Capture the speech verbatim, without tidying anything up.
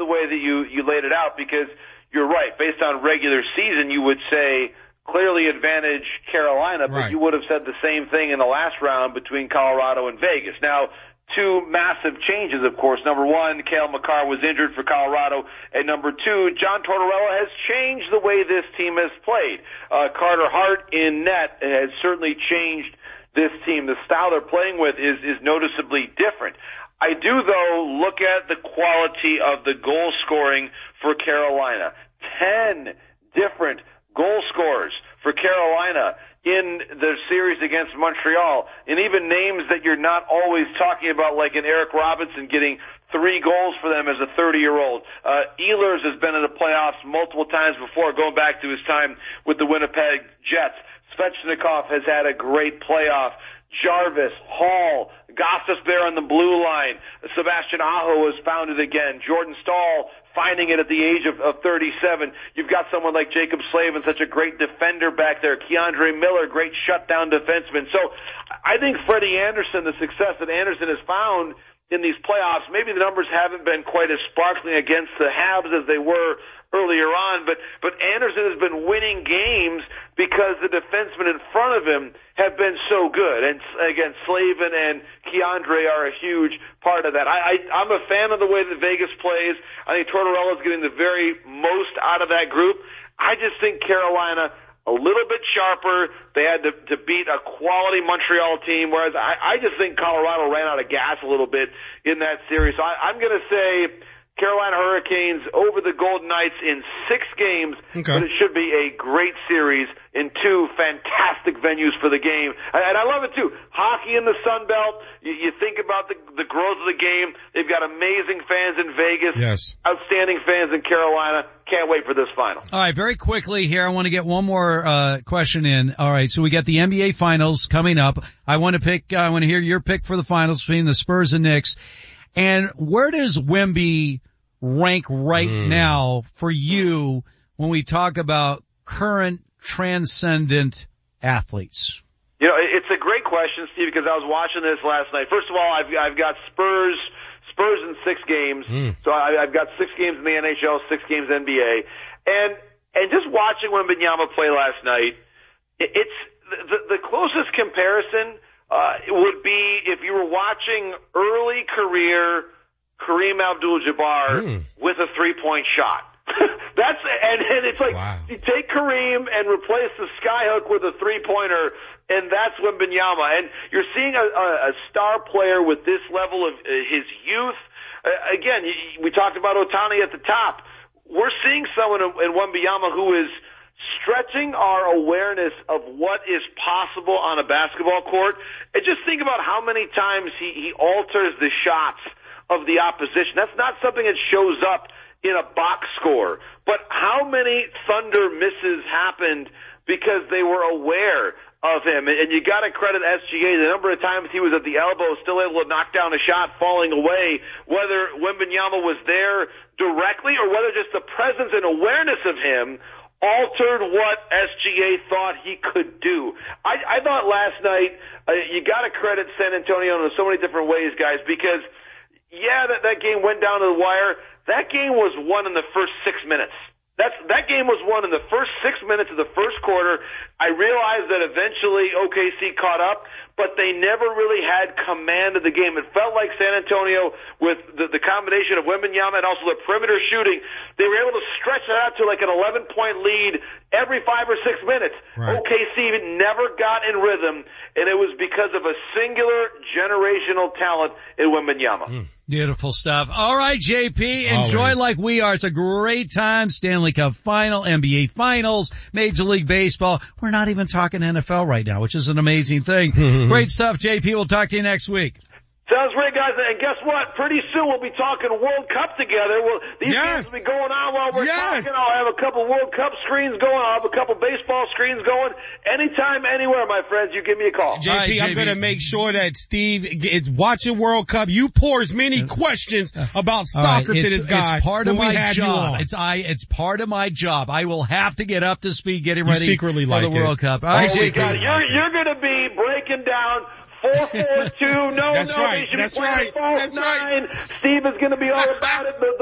way that you, you laid it out, because you're right. Based on regular season, you would say clearly advantage Carolina, but right. you would have said the same thing in the last round between Colorado and Vegas. Now, two massive changes, of course. Number one, Cale Makar was injured for Colorado. And number two, John Tortorella has changed the way this team has played. Uh, Carter Hart in net has certainly changed this team. The style they're playing with is, is noticeably different. I do, though, look at the quality of the goal scoring for Carolina. Ten different goal scorers for Carolina in the series against Montreal, and even names that you're not always talking about, like an Eric Robinson getting three goals for them as a thirty-year-old. Uh, Ehlers has been in the playoffs multiple times before, going back to his time with the Winnipeg Jets. Svechnikov has had a great playoff. Jarvis, Hall, Gossip there on the blue line. Sebastian Aho has found it again. Jordan Staal finding it at the age of, of thirty-seven. You've got someone like Jacob Slavin, such a great defender back there. Keandre Miller, great shutdown defenseman. So I think Freddie Anderson, the success that Anderson has found in these playoffs, maybe the numbers haven't been quite as sparkling against the Habs as they were earlier on, but, but Anderson has been winning games because the defensemen in front of him have been so good. And again, Slavin and Keandre are a huge part of that. I, I, I'm a fan of the way that Vegas plays. I think Tortorella is getting the very most out of that group. I just think Carolina a little bit sharper. They had to, to beat a quality Montreal team, whereas I, I just think Colorado ran out of gas a little bit in that series. So I, I'm going to say Carolina Hurricanes over the Golden Knights in six games, okay. But it should be a great series in two fantastic venues for the game. And I love it, too. Hockey in the Sun Belt, you, you think about the, the growth of the game. They've got amazing fans in Vegas, yes. Outstanding fans in Carolina. Can't wait for this final. All right, very quickly here, I want to get one more uh question in. All right, so we got the N B A Finals coming up. I want to pick, I want to hear your pick for the finals between the Spurs and Knicks. And where does Wemby rank right mm. now for you when we talk about current transcendent athletes? You know, it's a great question, Steve, because I was watching this last night. First of all, I've, I've got Spurs, Spurs in six games. Mm. So I, I've got six games in the N H L, six games N B A. And, and just watching Wembanyama play last night, it, it's the, the closest comparison, uh, would be if you were watching early career Kareem Abdul-Jabbar mm. with a three-point shot. That's and, and it's like wow. You take Kareem and replace the skyhook with a three-pointer, and that's Wembanyama. And you're seeing a, a, a star player with this level of uh, his youth. Uh, again, we talked about Ohtani at the top. We're seeing someone in, in Wembanyama who is stretching our awareness of what is possible on a basketball court. And just think about how many times he, he alters the shots of the opposition. That's not something that shows up in a box score. But how many Thunder misses happened because they were aware of him? And you got to credit S G A. The number of times he was at the elbow, still able to knock down a shot, falling away, whether Wembanyama was there directly or whether just the presence and awareness of him altered what S G A thought he could do. I, I thought last night, uh, you got to credit San Antonio in so many different ways, guys, because yeah, that, that game went down to the wire. That game was won in the first six minutes. That's, that game was won in the first six minutes of the first quarter. I realized that eventually O K C caught up, but they never really had command of the game. It felt like San Antonio, with the, the combination of Wembanyama and also the perimeter shooting, they were able to stretch it out to like an eleven-point lead every five or six minutes. Right. O K C never got in rhythm, and it was because of a singular generational talent in Wembanyama. Mm. Beautiful stuff. All right, J P, enjoy Always. like we are. It's a great time. Stanley Cup Final, N B A Finals, Major League Baseball. We're not even talking N F L right now, which is an amazing thing. Great stuff, J P. We'll talk to you next week. Sounds great, guys. And guess what? Pretty soon we'll be talking World Cup together. Well, these yes. games will be going on while we're yes. talking. I'll have a couple World Cup screens going. I'll have a couple baseball screens going. Anytime, anywhere, my friends, you give me a call. J P, right, I'm J P. going to make sure that Steve is watching World Cup. You pour as many questions about soccer right, to this guy. It's part of when we my had you job. on. It's I. It's part of my job. I will have to get up to speed getting You ready secretly for like the World it. Cup. All right, Oh, J P. God. You're, you're going to be breaking down four four two. No, That's no, right. they should That's be playing right. false That's nine. right. Steve is going to be all about it. The,